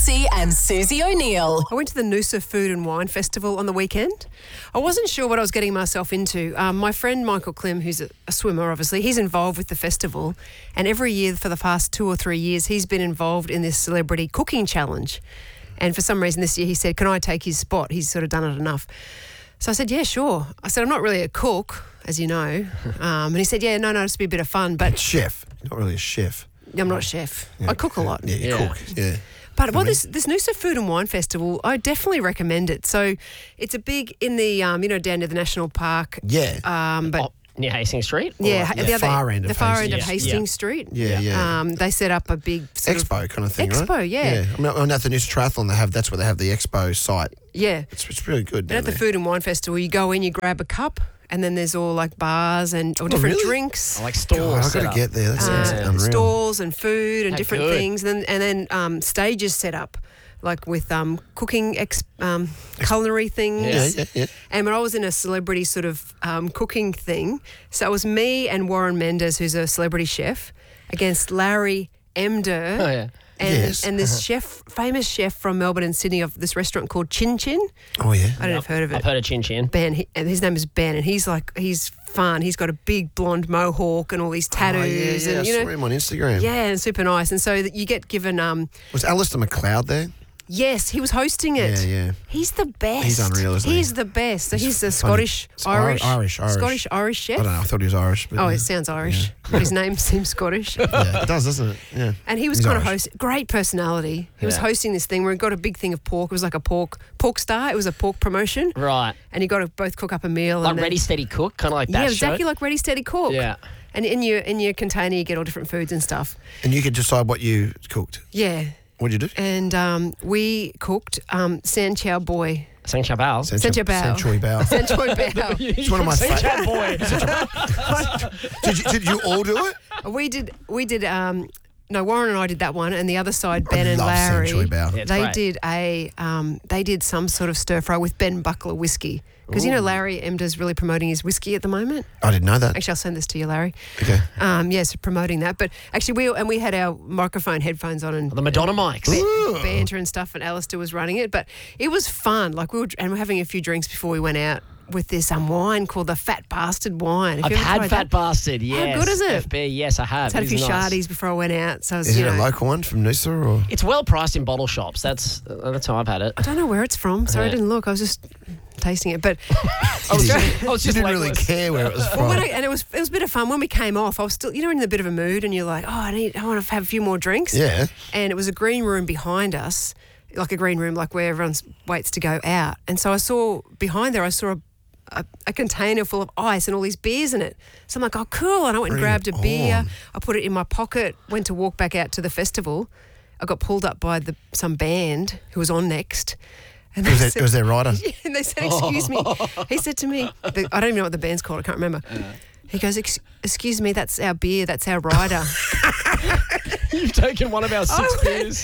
Massey and Susie O'Neill. I went to the Noosa Food and Wine Festival on the weekend. I wasn't sure what I was getting myself into. My friend Michael Klim, who's a swimmer, obviously, he's involved with the festival. And every year for the past 2 or 3 years, he's been involved in this celebrity cooking challenge. And for some reason this year he said, can I take his spot? He's sort of done it enough. So I said, yeah, sure. I said, I'm not really a cook, as you know. And he said, yeah, no, it's be a bit of fun. But Chef. Not really a chef. I'm not a chef. Yeah. I cook a lot. Yeah, you cook. Yeah. But this Noosa Food and Wine Festival, I definitely recommend it. So it's a big in the down near the national park. Yeah. But near Hastings Street? yeah, the far end of Hastings Street. Yeah. They set up a big sort Expo kind of thing, right? Expo, yeah. I mean, at the Noosa Triathlon, that's where they have the Expo site. Yeah. It's really good. And at the Food and Wine Festival, you go in, you grab a cup, and then there's all like bars or different really? drinks. I like stalls. I've got to get there. That sounds unreal. Stalls and food and different good. things, and then stages set up, like with cooking culinary things. Yeah. And when I was in a celebrity sort of cooking thing, so it was me and Warren Mendes, who's a celebrity chef, against Larry Emder. Oh, yeah. And this famous chef from Melbourne and Sydney of this restaurant called Chin Chin. Oh, yeah. I don't know if you've heard of it. I've heard of Chin Chin. Ben, and his name is Ben, and he's fun. He's got a big blonde mohawk and all these tattoos. I And, saw him on Instagram. yeah, and super nice. And so that you get given, Was Alistair McLeod there? yes, he was hosting it. Yeah. He's the best. He's unreal, isn't he? He's the best. So he's the funny. Scottish-Irish. Irish. Scottish-Irish chef. I don't know. I thought he was Irish. But Oh, it sounds Irish. His name seems Scottish. Yeah, it does, doesn't it? Yeah. And he was He's kind of Irish. great personality. He was Yeah. hosting this thing where he got a big thing of pork. It was like a pork star. It was a pork promotion. Right. And you got to both cook up a meal. Like and then- Ready, Steady, Cook, kind of like that Yeah, show. exactly like Ready, Steady, Cook. Yeah. And in your container, you get all different foods and stuff. And you could decide what you cooked. Yeah. What'd you do? And we cooked San Chow Boy. Sang Chabal. San Chow Bao. San Choy Bao. San Choy Bao. It's one of my Sang favourite. Chow Boy. Did you all do it? We did. No, Warren and I did that one, and the other side, Ben I and love Larry, San Choy Bao. Yeah, it's they great. did some sort of stir fry with Ben Buckler whiskey, because Larry Emder's really promoting his whiskey at the moment. I didn't know that. Actually, I'll send this to you, Larry. Okay. Yes, promoting that. But actually, we had our microphone headphones on and The Madonna mics. banter and stuff, and Alistair was running it. But it was fun. Like we're having a few drinks before we went out with this wine called the Fat Bastard wine. Have I've you ever had tried Fat that? Bastard, yes. good is it? FB, yes, I have. Had a It few is nice. shardies before I went out. So I was, Is it a local one from Noosa or? It's well priced in bottle shops. That's how I've had it. I don't know where it's from. Sorry, I Yeah. didn't look. I was just tasting it. But I was You just didn't really legless. care where it was from. and it was a bit of fun. When we came off, I was still, in a bit of a mood, and you're like, I want to have a few more drinks. Yeah. And it was a green room behind us, like a green room, like where everyone waits to go out. And so I saw behind there, a container full of ice and all these beers in it. So I'm like, oh, cool. And I went and Bring grabbed it a beer. on. I put it in my pocket, went to walk back out to the festival. I got pulled up by some band who was on next. And they It was their rider. and they said, excuse me. He said to me, I don't even know what the band's called. I can't remember. He goes, excuse me, that's our beer. That's our rider. You've taken one of our 6 beers.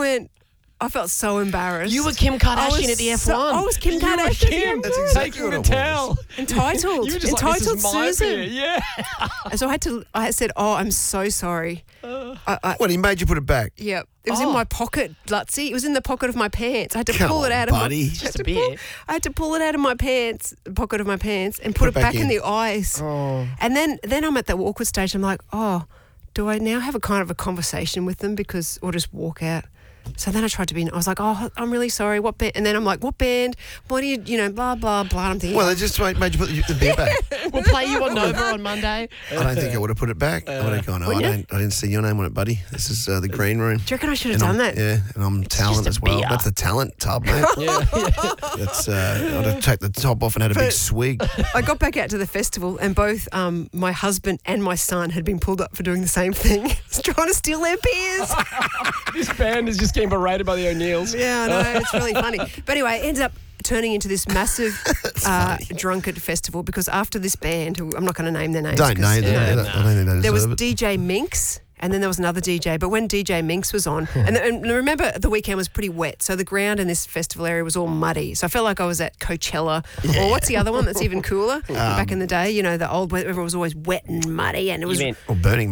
I felt so embarrassed. You were Kim Kardashian at the F1. I was Kim You were Kardashian. Kim. That's exactly taking what the it was. towel. Entitled. You were just Entitled like, this is my Susan. beer. Yeah. And so I said, oh, I'm so sorry. What, he made you put it back? Yeah. It was in my pocket, Lutzy. It was in the pocket of my pants. I had to pull it out of buddy. Just a beer. I had to pull it out of my pants, pocket of my pants, and put it back in the ice. Oh. And then I'm at the awkward stage. I'm like, oh, do I now have a kind of a conversation with them or just walk out? So then I tried to I was like, oh, I'm really sorry. What band? And then I'm like, what band? What do you, blah, blah, blah. I'm thinking, Well, they just made you put the beer back. We'll play you on Nova on Monday. I don't think I would have put it back. I would have gone, I didn't see your name on it, buddy. This is the green room. do you reckon I should have done that? Yeah, and I'm talent just a as well. beer. That's the talent tub, mate. That's I'd have taken the top off and had a big swig. I got back out to the festival, and both my husband and my son had been pulled up for doing the same thing, trying to steal their beers. This band is just getting berated by the O'Neills. Yeah, I know. It's really funny. But anyway, it ended up turning into this massive drunkard festival because after this band, who I'm not going to name their names. Don't know them. I don't think they There was deserve it. DJ Minx. And then there was another DJ. But when DJ Minx was on, and remember the weekend was pretty wet, so the ground in this festival area was all muddy. So I felt like I was at Coachella. Or what's the other one that's even cooler? Back in the day, the old where everyone was always wet and muddy, and it was. Or Burning Man.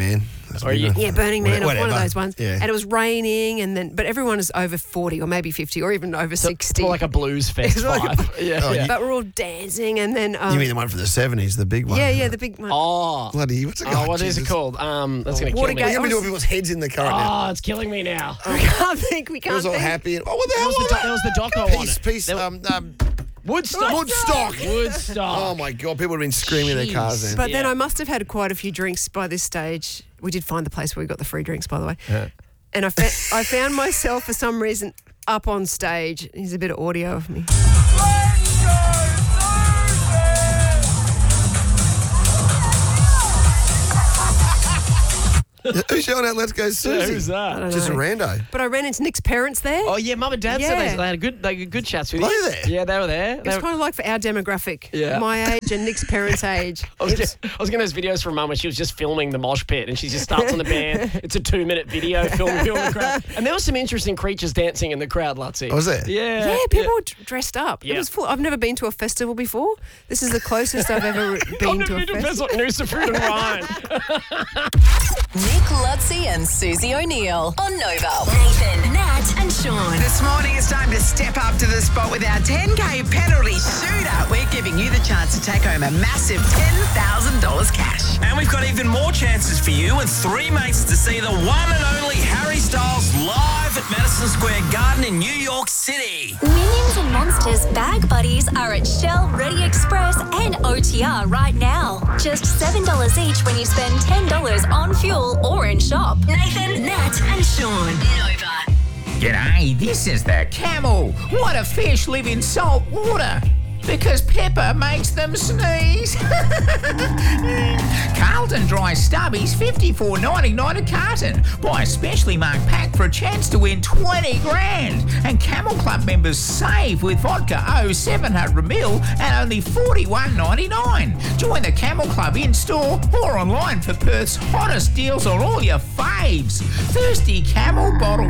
Or you- Yeah, Burning Man, or one of Whatever. those ones. Yeah. And it was raining, but everyone is over 40 or maybe 50 or even over 60. More like a blues fest It's like a- vibe. Yeah. But we're all dancing, and then You mean the one from the 70s, the big one? yeah, the big one. Oh. Bloody, what's it Oh, called? what is it Jesus. called? That's going to kill me. Watergate. We're going to be doing people's heads in the car now. Oh, it's killing me now. We can't think. We It can't was all think. happy. And, what the hell There was the doco on it. Peace. Woodstock. Woodstock. Woodstock. Oh, my God. People would have been screaming in their cars then. But then Yeah. I must have had quite a few drinks by this stage. We did find the place where we got the free drinks, by the way. And I found myself, for some reason, up on stage. Here's a bit of audio of me. Who's shouting out, let's go, Susie? Who's that? Just a rando. But I ran into Nick's parents there. Oh, yeah, Mum and Dad Yeah. said they had good chats with you. Were they there? Yeah, they were there. It's kind of like for our demographic, Yeah. my age and Nick's parents' age. I was getting those videos from Mum where she was just filming the mosh pit and she just starts on the band. It's a 2-minute video filming the crowd. And there were some interesting creatures dancing in the crowd, Lutzy. Oh, was there? Yeah, people were dressed up. Yeah. It was full. I've never been to a festival before. This is the closest I've ever I've been never to a been to a festival. festival. Noosa Fruit and Wine. Nick Lutzy and Susie O'Neill on Nova. Nathan, Nat, and Sean. This morning it's time to step up to the spot with our 10K penalty shootout. We're giving you the chance to take home a massive $10,000 cash. And we've got even more chances for you and 3 mates to see the one and only Harry Styles live at Madison Square Garden in New York City. Minions and Monsters Bag Buddies are at Shell, Ready Express, and OTR right now. Just $7 each when you spend $10 on fuel or in shop. Nathan, Nat, and Sean. Nova. G'day, this is the camel. What a fish live in salt water? Because pepper makes them sneeze. Carlton Dry Stubbies, $54.99 a carton. Buy a specially marked pack for a chance to win 20 grand. And Camel Club members save with vodka 700ml at only $41.99. Join the Camel Club in store or online for Perth's hottest deals on all your faves. Thirsty Camel bottle